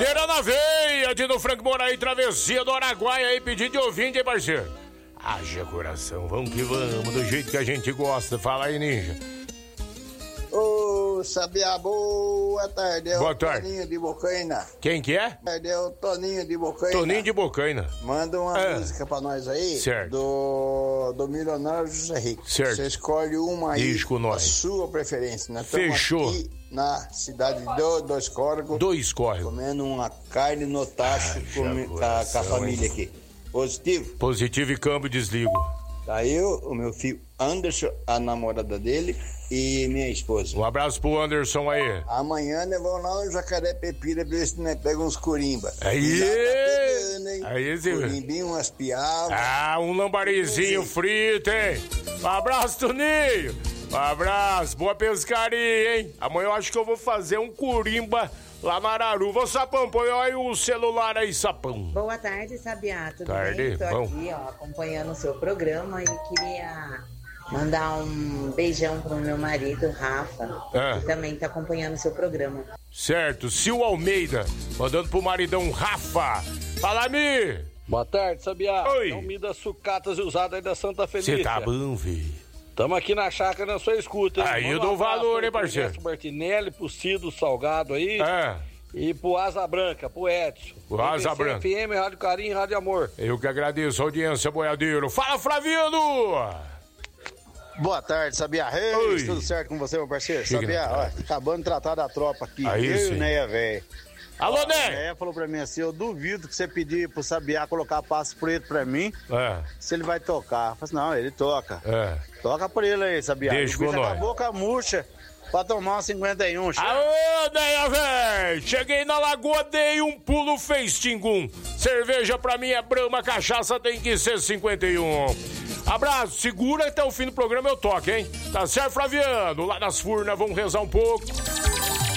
Saideira na veia, de no Franco Moraí, travessia do Araguaia aí, pedido de ouvinte, hein, parceiro? Haja coração, vamos que vamos, do jeito que a gente gosta. Fala aí, Ninja. Ô, Sabiá, boa tarde. É Boa o tarde. Toninho de Bocaina. Quem que é? É o Toninho de Bocaina. Toninho de Bocaina. Manda uma música pra nós aí. Certo. Do Milionário José Rico. Certo. Você escolhe uma aí. Diz com nós. A sua preferência. Nós Fechou. Aqui na cidade de Dois Córregos. Dois Córregos. Comendo uma carne no tacho com a família aqui. Positivo? Positivo e câmbio desligo. Tá eu, o meu filho Anderson, a namorada dele e minha esposa. Um abraço pro Anderson aí. Amanhã nós vamos lá no Jacaré Pepira ver se nós pegamos uns corimba. Aí! Já tá pegando, hein? Aí, Zé. Corimbinho, umas piabas. Ah, um lambarizinho frito, hein? Um abraço, Toninho. Um abraço, boa pescaria, hein? Amanhã eu acho que eu vou fazer um corimba lá na Araruva. Ô, Sapão, põe aí o celular aí, Sapão. Boa tarde, Sabiá. Tudo Tarde, bem? Tô bom. aqui, ó, acompanhando o seu programa e queria mandar um beijão pro meu marido, Rafa, que também tá acompanhando o seu programa. Certo, Sil Almeida, mandando pro maridão Rafa. Fala, Mi! Boa tarde, Sabiá. Oi. É o Mi das sucatas usadas aí da Santa Felícia. Você tá bom, filho? Tamo aqui na chácara na sua escuta, hein? Aí eu Manda dou abraço valor, aí hein, pro parceiro? Ernesto Martinelli, pro Cido Salgado aí. E pro Asa Branca, pro Edson. O Asa Branca. FM, Rádio Carinho, Rádio Amor. Eu que agradeço a audiência, boiadeiro. Fala, Flaviano! Boa tarde, Sabiá Reis. Tudo certo com você, meu parceiro? Sabiá, ó, acabando de tratar da tropa aqui. Aí eu sim. e o Neia, velho. Alô, Neia! A Neia falou pra mim assim, eu duvido que você pedir pro Sabiá colocar passo preto pra mim, se ele vai tocar. Eu falei assim, não, ele toca. Toca por ele aí, Sabiá. Deixa com nós. Acabou com a murcha pra tomar uma 51. Aô, Neia, velho! Cheguei na lagoa, dei um pulo, fez tingum. Cerveja pra mim é Brahma, cachaça tem que ser 51. Abraço, segura até o fim do programa eu toco, hein? Tá certo, Flaviano? Lá nas Furnas, vamos rezar um pouco.